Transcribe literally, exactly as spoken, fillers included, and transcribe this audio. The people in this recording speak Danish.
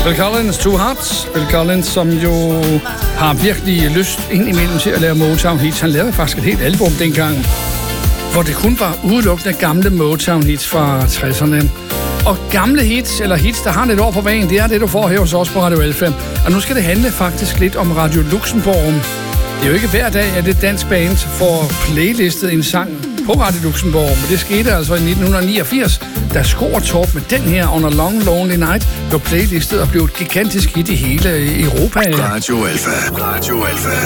Phil Collins, Two Hearts. Phil Collins, som jo har virkelig lyst indimellem til at lave Motown-hits. Han lavede faktisk et helt album dengang, hvor det kun var udelukkende gamle Motown-hits fra tresserne. Og gamle hits, eller hits, der har lidt år på vejen, det er det, du får her hos os på Radio Alfa. Og nu skal det handle faktisk lidt om Radio Luxembourg. Det er jo ikke hver dag, at et dansk band får playlistet en sang på Radio Luxembourg, men det skete altså i nitten niogfirs, da Skor Torp med den her On a Long Lonely Night blev playlistet og blev et gigantisk hit i hele Europa. Radio Alfa. Radio Alfa.